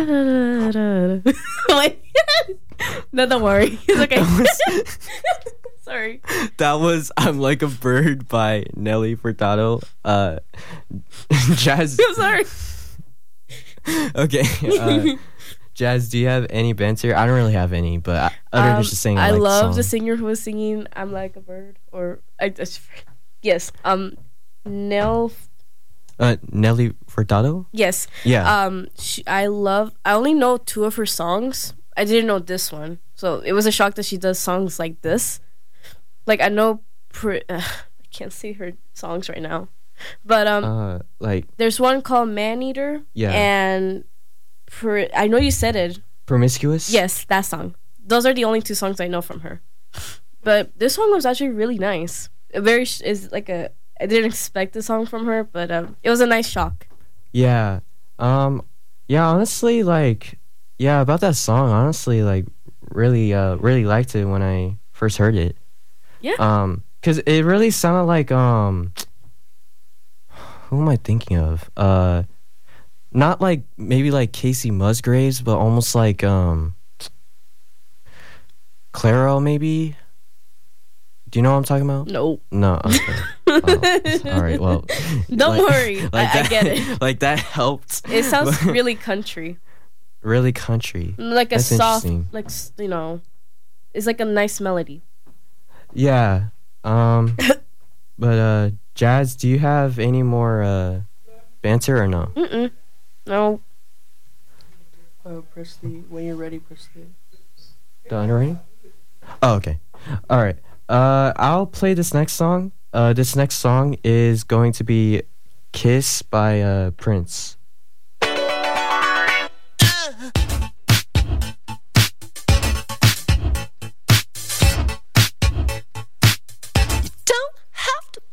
Wait. No, don't worry. It's okay. Sorry. That was I'm Like a Bird by Nelly Furtado. Jazz. I'm sorry. Okay. Jazz, do you have any banter? I don't really have any, but other than just saying I like love the the song. singer who was singing "I'm Like a Bird" or yes, Nell. Nelly Furtado? Yes. Yeah. I only know 2 of her songs. I didn't know this one, so it was a shock that she does songs like this. Like I know, I can't see her songs right now, but like there's one called "Man Eater." Yeah. And I know you said it. Promiscuous? Yes, that song. Those are the only 2 songs I know from her. But this song was actually really nice. I didn't expect the song from her, but it was a nice shock. Yeah. Yeah, honestly, like, yeah, about that song, honestly, like, really liked it when I first heard it. Yeah. Because it really sounded like, who am I thinking of? Not like, maybe like Casey Musgraves, but almost like, Clairo, maybe? Do you know what I'm talking about? No. No. Okay. All right. Well, Don't worry. I get it. Like that helped. It sounds really country. Really country. Like a That's soft, interesting. like, it's like a nice melody. Yeah. But Jazz, do you have any more banter or no? Mm-mm. No. Press the when you're ready. Press the. Done already? Oh, okay. All right. I'll play this next song. This next song is going to be "Kiss" by Prince.